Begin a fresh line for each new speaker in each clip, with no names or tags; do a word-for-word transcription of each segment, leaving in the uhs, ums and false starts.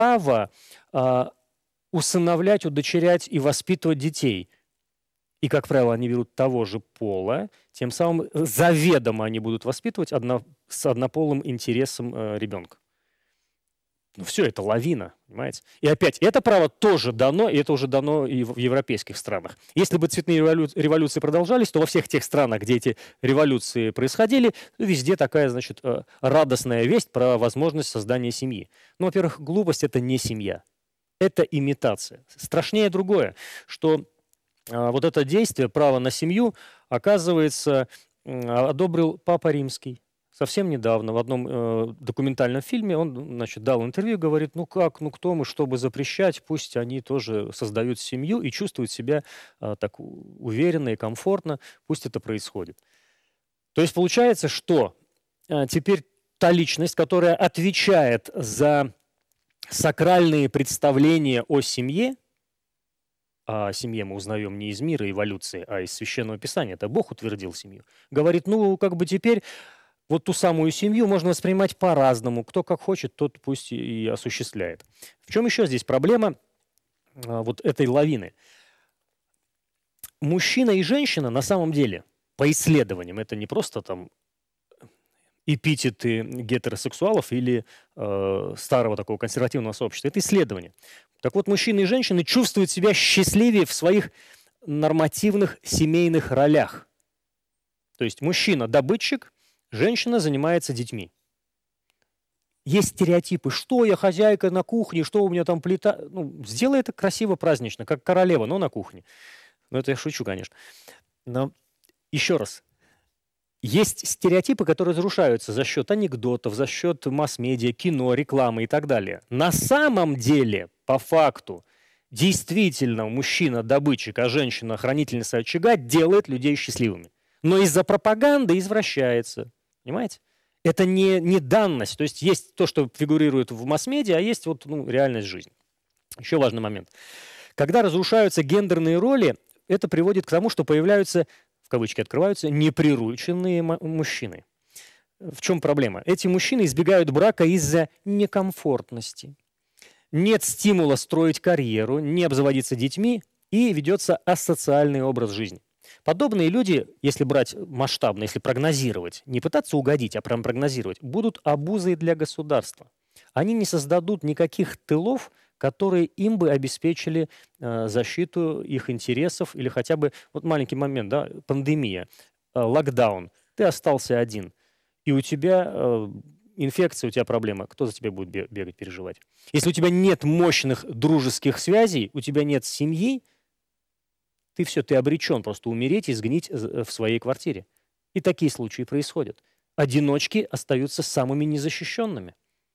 право а, усыновлять, удочерять и воспитывать детей. И, как правило, они берут того же пола, тем самым заведомо они будут воспитывать одно, с однополым интересом э, ребенка. Ну все, это лавина, понимаете? И опять, это право тоже дано, и это уже дано и в европейских странах. Если бы цветные револю... революции продолжались, то во всех тех странах, где эти революции происходили, везде такая, значит, э, радостная весть про возможность создания семьи. Ну, во-первых, глупость – это не семья, это имитация. Страшнее другое, что вот это действие, право на семью, оказывается, одобрил Папа Римский. Совсем недавно в одном э, документальном фильме он, значит, дал интервью, говорит, ну как, ну кто мы, чтобы запрещать, пусть они тоже создают семью и чувствуют себя э, так уверенно и комфортно, пусть это происходит. То есть получается, что э, теперь та личность, которая отвечает за сакральные представления о семье, а о семье мы узнаем не из мира эволюции, а из Священного Писания, это Бог утвердил семью, говорит, ну, как бы теперь вот ту самую семью можно воспринимать по-разному, кто как хочет, тот пусть и осуществляет. В чем еще здесь проблема а, вот этой лавины? Мужчина и женщина на самом деле, по исследованиям, это не просто там эпитеты гетеросексуалов или э, старого такого консервативного сообщества, это исследование. Так вот, мужчины и женщины чувствуют себя счастливее в своих нормативных семейных ролях. То есть мужчина – добытчик, женщина занимается детьми. Есть стереотипы, что я хозяйка на кухне, что у меня там плита. Ну, сделай это красиво, празднично, как королева, но на кухне. Ну, это я шучу, конечно. Но еще раз. Есть стереотипы, которые разрушаются за счет анекдотов, за счет масс-медиа, кино, рекламы и так далее. На самом деле, по факту, действительно мужчина добытчик, а женщина хранительница очага делает людей счастливыми. Но из-за пропаганды извращается. Понимаете? Это не, не данность. То есть есть то, что фигурирует в масс-медиа, а есть вот, ну, реальность жизни. Еще важный момент. Когда разрушаются гендерные роли, это приводит к тому, что появляются, в кавычки открываются, неприрученные мужчины. В чем проблема? Эти мужчины избегают брака из-за некомфортности. Нет стимула строить карьеру, не обзаводиться детьми, и ведется асоциальный образ жизни. Подобные люди, если брать масштабно, если прогнозировать, не пытаться угодить, а прям прогнозировать, будут обузой для государства. Они не создадут никаких тылов, которые им бы обеспечили э, защиту их интересов или хотя бы, вот маленький момент, да, пандемия, э, локдаун, ты остался один, и у тебя э, инфекция, у тебя проблема, кто за тебя будет бегать, переживать? Если у тебя нет мощных дружеских связей, у тебя нет семьи, ты все, ты обречен просто умереть и сгнить в своей квартире. И такие случаи происходят. Одиночки остаются самыми незащищенными.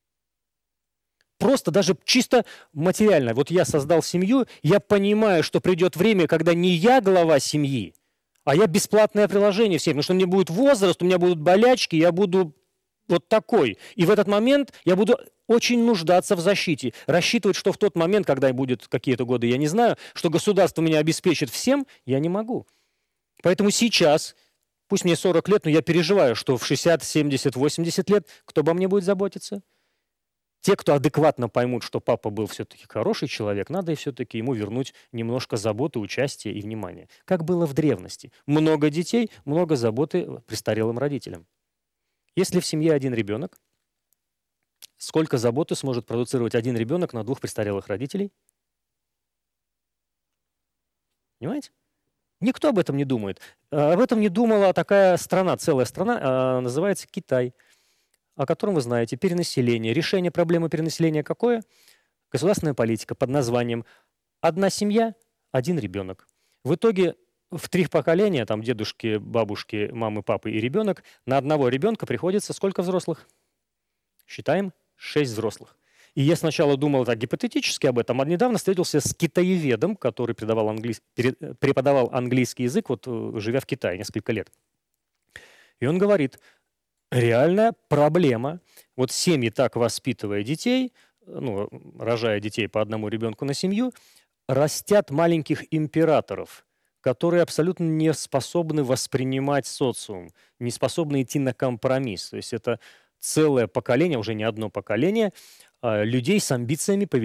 Просто даже чисто материально. Вот я создал семью, я понимаю, что придет время, когда не я глава семьи, а я бесплатное приложение всем, потому что у меня будет возраст, у меня будут болячки, я буду вот такой. И в этот момент я буду очень нуждаться в защите. Рассчитывать, что в тот момент, когда будет какие-то годы, я не знаю, что государство меня обеспечит всем, я не могу. Поэтому сейчас, пусть мне сорок лет, но я переживаю, что в шестьдесят, семьдесят, восемьдесят лет кто обо мне будет заботиться? Те, кто адекватно поймут, что папа был все-таки хороший человек, надо и все-таки ему вернуть немножко заботы, участия и внимания. Как было в древности. Много детей, много заботы престарелым родителям. Если в семье один ребенок, сколько заботы сможет продуцировать один ребенок на двух престарелых родителей? Понимаете? Никто об этом не думает. Об этом не думала такая страна, целая страна, называется Китай, о котором вы знаете. Перенаселение. Решение проблемы перенаселения какое? Государственная политика под названием «Одна семья, один ребенок». В итоге в три поколения, там дедушки, бабушки, мамы, папы и ребенок, на одного ребенка приходится сколько взрослых? Считаем, шесть взрослых. И я сначала думал так гипотетически об этом, а недавно встретился с китаеведом, который преподавал, английский, преподавал английский язык, вот живя в Китае несколько лет. И он говорит, реальная проблема, вот семьи так воспитывая детей, ну, рожая детей по одному ребенку на семью, растят маленьких императоров, которые абсолютно не способны воспринимать социум, не способны идти на компромисс. То есть это целое поколение, уже не одно поколение, людей с амбициями